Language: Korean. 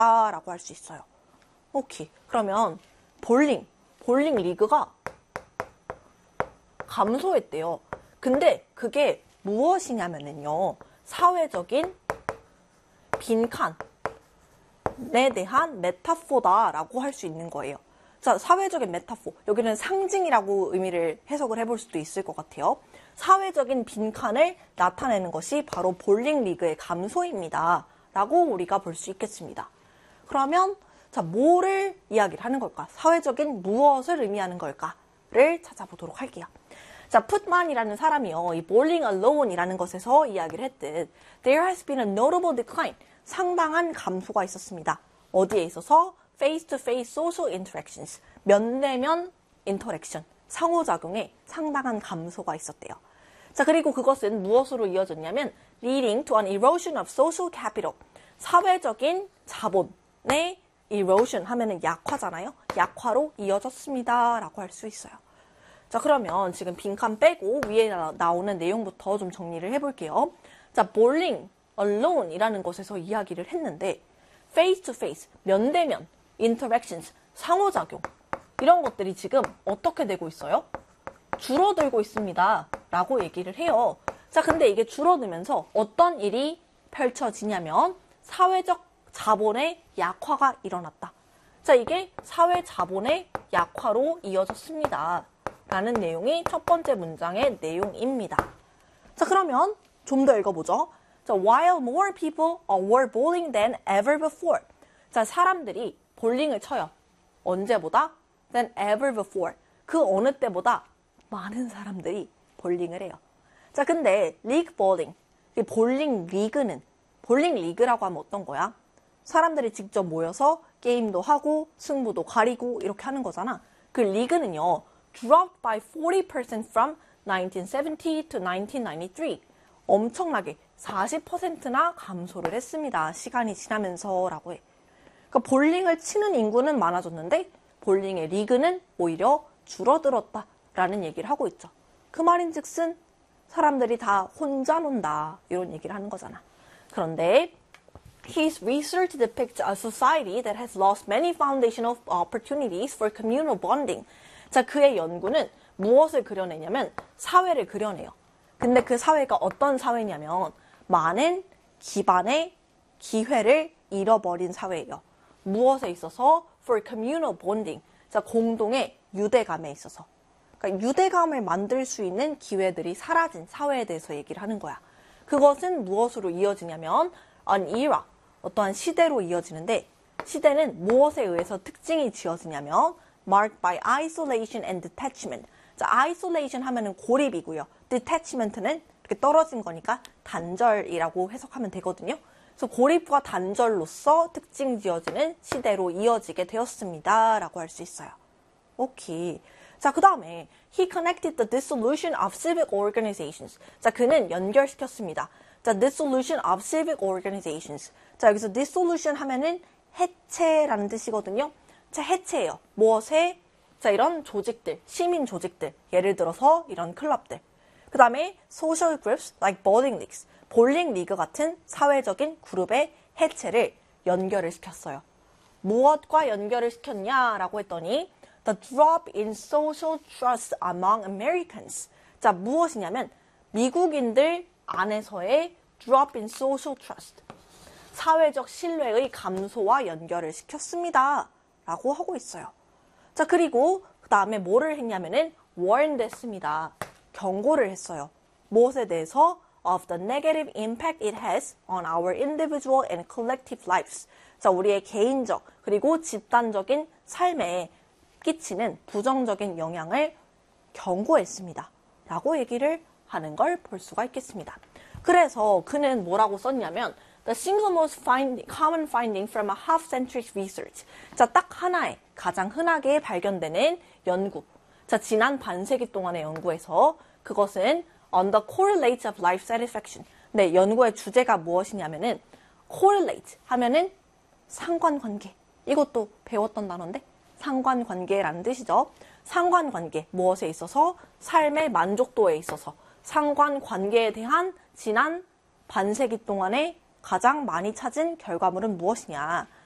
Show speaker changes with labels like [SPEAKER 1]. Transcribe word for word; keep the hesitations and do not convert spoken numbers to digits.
[SPEAKER 1] 라고 할 수 있어요. 오케이. 그러면 볼링, 볼링 리그가 감소했대요. 근데 그게 무엇이냐면요. 사회적인 빈칸에 대한 메타포다라고 할 수 있는 거예요. 자, 사회적인 메타포. 여기는 상징이라고 의미를 해석을 해볼 수도 있을 것 같아요. 사회적인 빈칸을 나타내는 것이 바로 볼링 리그의 감소입니다. 라고 우리가 볼 수 있겠습니다. 그러면 자, 뭐를 이야기를 하는 걸까? 사회적인 무엇을 의미하는 걸까를 찾아보도록 할게요. 자, 풋만이라는 사람이요. 이 bowling alone이라는 것에서 이야기를 했듯 there has been a notable decline. 상당한 감소가 있었습니다. 어디에 있어서? face-to-face social interactions. 면대면 interaction. 상호작용에 상당한 감소가 있었대요. 자, 그리고 그것은 무엇으로 이어졌냐면 leading to an erosion of social capital. 사회적인 자본의 erosion 하면은 약화잖아요. 약화로 이어졌습니다. 라고 할 수 있어요. 자, 그러면 지금 빈칸 빼고 위에 나오는 내용부터 좀 정리를 해볼게요. 자, bowling alone이라는 것에서 이야기를 했는데 face to face, 면대면, interactions, 상호작용 이런 것들이 지금 어떻게 되고 있어요? 줄어들고 있습니다. 라고 얘기를 해요. 자, 근데 이게 줄어들면서 어떤 일이 펼쳐지냐면 사회적 자본의 약화가 일어났다. 자, 이게 사회 자본의 약화로 이어졌습니다. 라는 내용이 첫 번째 문장의 내용입니다. 자, 그러면 좀 더 읽어보죠. 자, while more people were bowling than ever before. 자, 사람들이 볼링을 쳐요. 언제보다? than ever before. 그 어느 때보다 많은 사람들이 볼링을 해요. 자, 근데 리그 볼링, 볼링 리그는 볼링 리그라고 하면 어떤 거야? 사람들이 직접 모여서 게임도 하고 승부도 가리고 이렇게 하는 거잖아. 그 리그는요, dropped by forty percent from nineteen seventy to nineteen ninety-three. 엄청나게 사십 퍼센트나 감소를 했습니다. 시간이 지나면서 라고 해. 그러니까 볼링을 치는 인구는 많아졌는데 볼링의 리그는 오히려 줄어들었다라는 얘기를 하고 있죠. 그 말인즉슨 사람들이 다 혼자 논다 이런 얘기를 하는 거잖아. 그런데 his research depicts a society that has lost many foundational opportunities for communal bonding. 자, 그의 연구는 무엇을 그려내냐면 사회를 그려내요. 근데 그 사회가 어떤 사회냐면 많은 기반의 기회를 잃어버린 사회예요. 무엇에 있어서? For communal bonding. 자, 공동의 유대감에 있어서. 그러니까 유대감을 만들 수 있는 기회들이 사라진 사회에 대해서 얘기를 하는 거야. 그것은 무엇으로 이어지냐면 an era, 어떠한 시대로 이어지는데 시대는 무엇에 의해서 특징이 지어지냐면 marked by isolation and detachment. 자, isolation 하면은 고립이고요. detachment는 이렇게 떨어진 거니까 단절이라고 해석하면 되거든요. 그래서 고립과 단절로서 특징 지어지는 시대로 이어지게 되었습니다. 라고 할 수 있어요. 오케이. 자, 그 다음에 he connected the dissolution of civic organizations. 자, 그는 연결시켰습니다. 자, dissolution of civic organizations. 자, 여기서 dissolution 하면은 해체라는 뜻이거든요. 자, 해체예요. 무엇에? 자, 이런 조직들, 시민 조직들. 예를 들어서 이런 클럽들. 그 다음에 social groups like bowling leagues. 볼링 리그 같은 사회적인 그룹의 해체를 연결을 시켰어요. 무엇과 연결을 시켰냐라고 했더니 the drop in social trust among Americans. 자, 무엇이냐면 미국인들 안에서의 drop in social trust. 사회적 신뢰의 감소와 연결을 시켰습니다. 라고 하고 있어요. 자, 그리고 그 다음에 뭐를 했냐면은 warned 했습니다. 경고를 했어요. 무엇에 대해서? Of the negative impact it has on our individual and collective lives. 자, 우리의 개인적 그리고 집단적인 삶에 끼치는 부정적인 영향을 경고했습니다. 라고 얘기를 하는 걸 볼 수가 있겠습니다. 그래서 그는 뭐라고 썼냐면 The single most find, common finding from a half-century research. 자, 딱 하나의 가장 흔하게 발견되는 연구. 자, 지난 반세기 동안의 연구에서 그것은 on the correlates of life satisfaction. 네, 연구의 주제가 무엇이냐면은 correlate 하면은 상관관계. 이것도 배웠던 단어인데 상관관계라는 뜻이죠. 상관관계, 무엇에 있어서? 삶의 만족도에 있어서 상관관계에 대한 지난 반세기 동안에 가장 많이 찾은 결과물은 무엇이냐?